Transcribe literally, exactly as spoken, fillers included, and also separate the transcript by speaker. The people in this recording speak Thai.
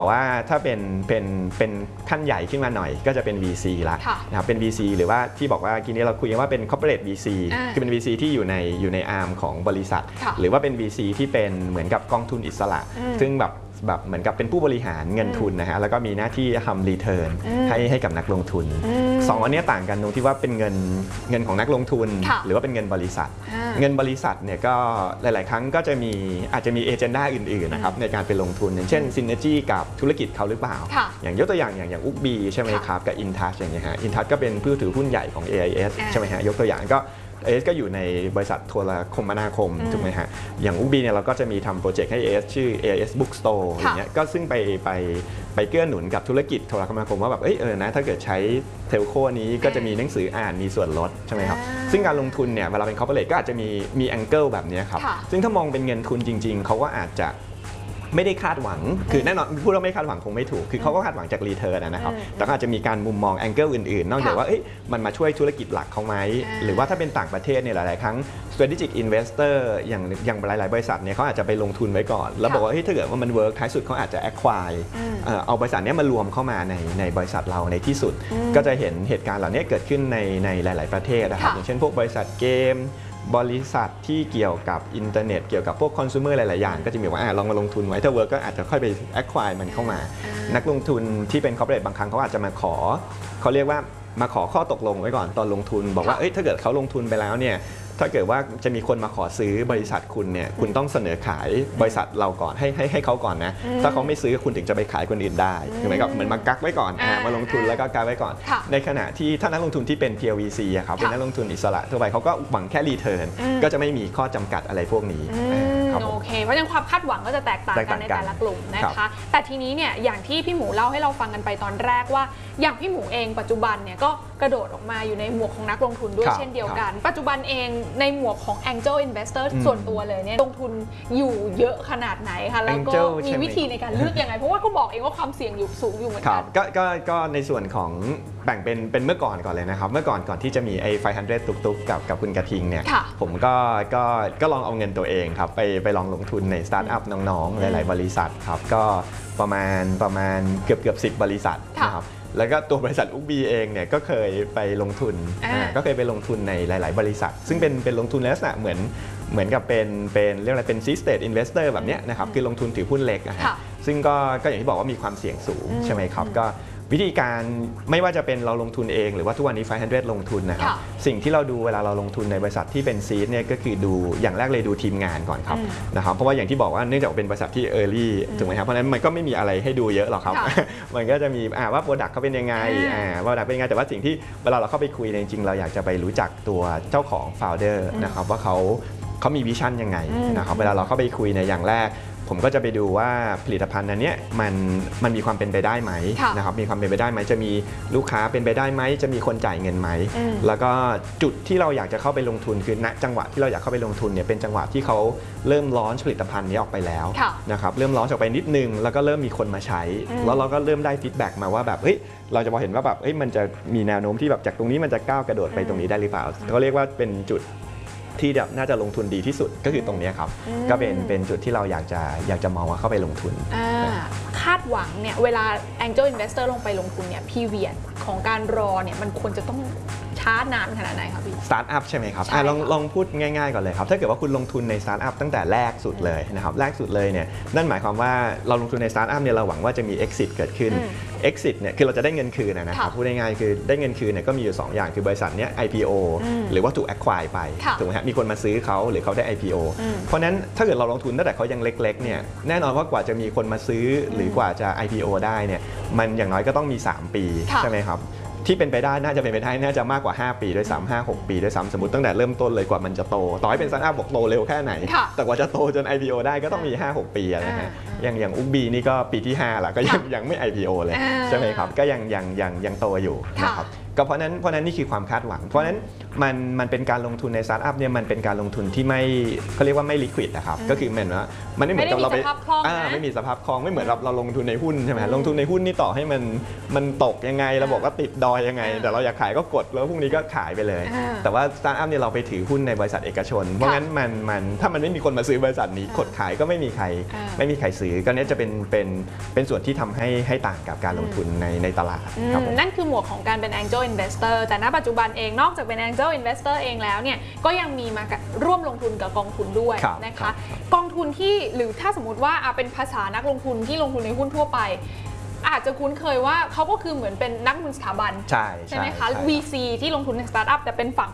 Speaker 1: ว่าถ้าเป็นเป็นเป็นขั้นใหญ่ขึ้นมาหน่อยก็จะเป็น วี ซี ละนะครับเป็น วี ซี หรือว่าที่บอกว่าทีนี้เราคุยกันว่าเป็น corporate วี ซี คือเป็น วี ซี ที่อยู่ในอยู่ในอาร์มของบริษัทหรือว่าเป็น วี ซี ที่เป็นเหมือนกับกองทุนอิสระซึ่งแบบแบบเหมือนกับเป็นผู้บริหารเงินทุนนะฮะแล้วก็มีหน้าที่ทำรีเทิร์นให้ให้กับนักลงทุนสองอันนี้ต่างกันตรงที่ว่าเป็นเงินเงินของนักลงทุนหรือว่าเป็นเงินบริษัทเงินบริษัทเนี่ยก็หลายๆครั้งก็จะมีอาจจะมีเอเจนดาอื่นๆนะครับในการไปลงทุนอย่างเช่นซินเนจี้กับธุรกิจเขาหรือเปล่าอย่างยกตัวอย่างอย่างอย่างอุกบีใช่ไหมครับกับอินทัชอย่างเงี้ยฮะอินทัชก็เป็นผู้ถือหุ้นใหญ่ของ เอ ไอ เอส ใช่ไหมฮะยกตัวอย่างก็เอ เอส ก็อยู่ในบริษัทโทรคมนาคมถูกไหมฮะอย่างอุกบีเนี่ยเราก็จะมีทำโปรเจกต์ให้ เอ เอส ชื่อ เอ ไอ เอส Bookstore อย่างเงี้ยก็ซึ่งไปไปไปเกื้อหนุนกับธุรกิจโทรคมนาคมว่าแบบเออเออนะถ้าเกิดใช้เทลโคนี้ก็จะมีหนังสืออ่านมีส่วนลดใช่ไหมครับซึ่งการลงทุนเนี่ยเวลาเป็น corporate ก็อาจจะมีมีแองเกิลแบบนี้ครับซึ่งถ้ามองเป็นเงินทุนจริงๆเขาก็อาจจะไม่ได้คาดหวังคือแน่นอนพูดว่าไม่คาดหวังคงไม่ถูกคือเขาก็คาดหวังจากรีเทิร์นนะครับแต่ก็อาจจะมีการมุมมองแองเกิลอื่นๆนอกจากว่ามันมาช่วยธุรกิจหลักเขาไหมหรือว่าถ้าเป็นต่างประเทศเนี่ยหลายๆครั้ง strategic investor อย่างอย่างหลายๆบริษัทเนี่ยเขาอาจจะไปลงทุนไว้ก่อนแล้วบอกว่าเฮ้ยถ้าเกิดว่ามันเวิร์กท้ายสุดเขาอาจจะ acquire เอาบริษัทนี้มารวมเข้ามาในในบริษัทเราในที่สุดก็จะเห็นเหตุการณ์เหล่านี้เกิดขึ้นในในหลายๆประเทศนะครับอย่างเช่นพวกบริษัทเกมบริษัทที่เกี่ยวกับอินเทอร์เน็ตเกี่ยวกับพวกคอน sumer หลายๆอย่างก็จะมีว่าลองมาลงทุนไว้ถ้าเวิร์กก็อาจจะค่อยไป acquire มันเข้ามานักลงทุนที่เป็น corporate บางครั้งเขาอาจจะมาขอเขาเรียกว่ามาขอข้อตกลงไว้ก่อนตอนลงทุนบอกว่าเอ้ยถ้าเกิดเขาลงทุนไปแล้วเนี่ยถ้าเกิดว่าจะมีคนมาขอซื้อบริษัทคุณเนี่ยคุณต้องเสนอขายบริษัทเราก่อนให้ให้ให้เขาก่อนนะถ้าเขาไม่ซื้อคุณถึงจะไปขายคนอื่นได้เหมือนกับเหมือนมากักไว้ก่อนมาลงทุนแล้วก็กักไว้ก่อนในขณะที่ถ้านักลงทุนที่เป็น พี แอล วี ซี ครับเป็นนักลงทุนอิสระทั่วไปเขาก็หวังแค่รีเทิร์นก็จะไม่มีข้อจำกัดอะไรพวกนี้
Speaker 2: โอเคเพราะฉะนั้นความคาดหวังก็จะแตกต่างกันในแต่ละกลุ่มนะคะแต่ทีนี้เนี่ยอย่างที่พี่หมูเล่าให้เราฟังกันไปตอนแรกว่าอย่างพี่หมูเองปัจจุบันเนี่ยก็กระโดดออกมาอยู่ในหมวกของนักลงทุนด้วยเช่นเดียวกันปัจจุบันเองในหมวกของ Angel Investor ส่วนตัวเลยเนี่ยลงทุนอยู่เยอะขนาดไหนคะแล้วก็มีวิธีในการเลือกยังไงเพราะว่าก็บอกเองว่าความเสี่ยงอยู่สูงอยู่เหมือนกัน
Speaker 1: ก็ก็ก็ในส่วนของแบ่งเป็นเป็นเมื่อก่อนก่อนเลยนะครับเมื่อก่อนก่อนที่จะมีไอ้ไฟว์ฮันเดรดตุกๆกับกับคุณกระทิงเนี่ยผมก็ก็ก็ลองเอาเงินตัวเองครับไปไปลองลงทุนในสตาร์ทอัพน้องๆหลายๆบริษัทครับก็ประมาณประมาณเกือบเกือบสิบบริษัทนะครับแล้วก็ตัวบริษัทอุกบีเองเนี่ยก็เคยไปลงทุนก็เคยไปลงทุนในหลายๆบริษัทซึ่งเป็นเป็นลงทุนลักษณะเหมือนเหมือนกับเป็นเป็นเรียกอะไรเป็น seed stage investor แบบนี้นะครับคือลงทุนถือหุ้นเล็กนะฮะซึ่งก็ก็อย่างที่บอกว่ามีความเสี่ยงสูงใช่ไหมครับก็วิธีการไม่ว่าจะเป็นเราลงทุนเองหรือว่าทุกวันนี้ไฟว์ฮันเดรดลงทุนนะครับสิ่งที่เราดูเวลาเราลงทุนในบริษัทที่เป็นซีดเนี่ยก็คือดูอย่างแรกเลยดูทีมงานก่อนครับนะครับเพราะว่าอย่างที่บอกว่าเนื่องจากเป็นบริษัทที่ early ถูกไหมครับเพราะฉะนั้นมันก็ไม่มีอะไรให้ดูเยอะหรอกครับมันก็จะมีว่า product เขาเป็นยังไงว่า product เป็นยังไงแต่ว่าสิ่งที่เวลาเราเข้าไปคุยจริงๆเราอยากจะไปรู้จักตัวเจ้าของ founder นะครับว่าเขาเขามีวิชั่นยังไงนะครับเวลาเราเข้าไปคุยในอย่างแรกผมก็จะไปดูว่าผลิตภัณฑ์นั้นเนี่ยมันมันมีความเป็นไปได้ไหมนะครับมีความเป็นไปได้ไหมจะมีลูกค้าเป็นไปได้ไหมจะมีคนจ่ายเงินไหมแล้วก็จุดที่เราอยากจะเข้าไปลงทุนคือณจังหวะที่เราอยากเข้าไปลงทุนเนี่ยเป็นจังหวะที่เขาเริ่มลอนช์ผลิตภัณฑ์นี้ออกไปแล้วนะครับเริ่มลอนช์ออกไปนิดนึงแล้วก็เริ่มมีคนมาใช้แล้วเราก็เริ่มได้ฟีดแบ็กมาว่าแบบเฮ้ยเราจะพอเห็นว่าแบบเฮ้ยมันจะมีแนวโน้มที่แบบจากตรงนี้มันจะก้าวกระโดดไปตรงนี้ได้หรือเปล่าเขาเรียกว่าเป็นจุดที่น่าจะลงทุนดีที่สุดก็คือตรงนี้ครับก็เป็นเป็นจุดที่เราอยากจะอยากจะมองว่าเข้าไปลงทุน
Speaker 2: คาดหวังเนี่ยเวลา Angel Investor ลงไปลงทุนเนี่ย period ของการรอเนี่ยมันควรจะต้องช้านานขนาดไหนครับพี่
Speaker 1: สตาร์ทอัพใช่ไหมครับลองลองพูดง่ายๆก่อนเลยครับถ้าเกิดว่าคุณลงทุนในสตาร์ทอัพตั้งแต่แรกสุดเลยนะครับแรกสุดเลยเนี่ยนั่นหมายความว่าเราลงทุนในสตาร์ทอัพเนี่ยเราหวังว่าจะมี exit เกิดขึ้น exit เนี่ยคือเราจะได้เงินคืนนะครับพูดง่ายๆคือได้เงินคืนเนี่ยก็มีอยู่สองอย่างคือบริษัทเนี้ย ไอ พี โอ หรือว่าถูก acquire ไปถูกไหมครับมีคนมาซื้อเขาหรือเขาได้ ไอ พี โอ เพราะนั้นถ้าเกิดเราลงทุนตั้งแต่เขายังเล็กๆเนี่ยแน่นอนว่ากว่าจะมีคนมาซื้อหรือกว่าจะ ไอ พี โอ ได้เนี่ยมันอย่างน้อยก็ต้องมีสามปีใช่ไหมครับที่เป็นไปได้น่าจะเป็นไปได้น่าจะมากกว่าห้าปีด้วยซ้ำห้า หกปีด้วยซ้ำสมมติตั้งแต่เริ่มต้นเลยกว่ามันจะโตต่อให้เป็นสตาร์ทอัพบอกโตเร็วแค่ไหนแต่กว่าจะโตจน ไอ พี โอ ได้ก็ต้องมี ห้า หก ปีนะฮะอย่างอย่างอุกบีนี่ก็ปีที่ห้าละก็ยังยังไม่ ไอ พี โอ เลยใช่ไหมครับก็ยังยังยังยังโตอยู่นะครับก็ก็เพราะนั้นเพราะนั้นนี่คือความคาดหวังเพราะนั้นมันมันเป็นการลงทุนในสตาร์ทอัพเนี่ยมันเป็นการลงทุนที่ไม่เขาเรียกว่าไม่ลิควิดนะครับก็คือเหมือนว่ามันไม่เหมือนกับเราไปไม่มีสภาพคล่องไม่เหมือนเราเราลงทุนในหุ้นใช่ไหมลงทุนในหุ้นนี่ต่อให้มันมันตกยังไงเราบอกว่าติดดอยยังไงแต่เราอยากขายก็กดแล้วพรุ่งนี้ก็ขายไปเลยแต่ว่าสตาร์ทอัพเนี่ยเราไปถือหุ้นในบริษัทเอกชนเพราะงั้นมันมันถ้ามันไม่มีคนมาซื้อบริษัทนี้กดขายก็ไม่มีใครไม่มีใครซื้อก็เนี่ยจะเป็นเป็นเป็นส่วนที่ทำให้ให้ต่างกับการลงทุนในในตลาดครับ
Speaker 2: นั่นคือหมวกของการเป็น Angel Investor แต่ณปัจจุบันเองนอกจากเป็น Angel Investor เองแล้วเนี่ยก็ยังมีมาร่วมลงทุนกับกองทุนด้วยนะคะกองทุนที่หรือถ้าสมมติว่าเป็นภาษานักลงทุนที่ลงทุนในหุ้นทั่วไปอาจจะคุ้นเคยว่าเขาก็คือเหมือนเป็นนักลงทุนสถาบัน
Speaker 1: ใช่
Speaker 2: ใช่ไหมคะ วี ซี ที่ลงทุนในสตาร์ทอัพแต่เป็นฝั่ง